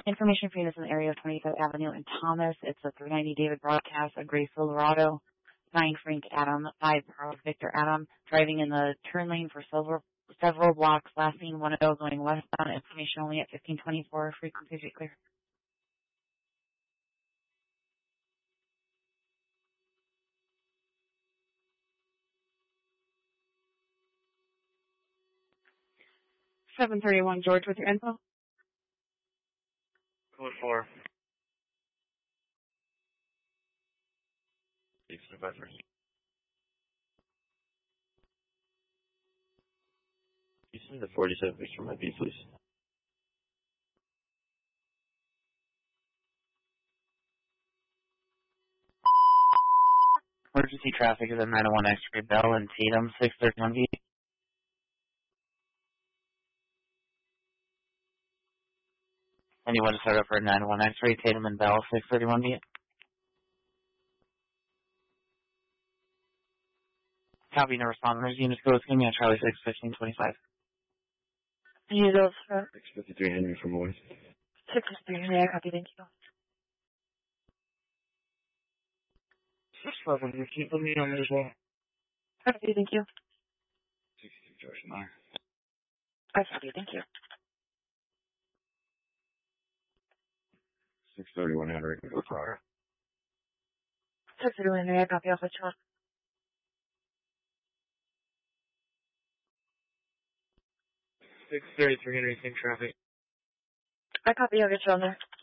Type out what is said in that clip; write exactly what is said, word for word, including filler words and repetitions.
Information for you is in the area of twenty-fifth Avenue in Thomas. It's a three ninety David broadcast, a gray Silverado, nine Frank Adam, five Charles Victor Adam, driving in the turn lane for several, several blocks, last seen one of those going westbound. Information only at fifteen twenty-four, frequency is clear. seven thirty-one George with your info. Code four. Eastern Bedford. Eastern to forty-seven Victor might be, please. Emergency traffic is at nine oh one X-ray Bell and Tatum, six thirty-one V. Anyone to start up for nine oh one X-ray, Tatum and Bell, six thirty-one V. Copy, no responders. Units go with me on Charlie six fifteen twenty-five. Unit six fifty-three Henry from Lloyd. six fifty-three Henry, I copy, thank you. six five one, you keep me on there as well. Copy, thank you. sixty-two George Meyer. I copy, thank you. six thirty-one Henry, go prior. six thirty-one Henry, I copy, off the chart. six thirty-three Henry, same traffic. I copy, I'll get you on there.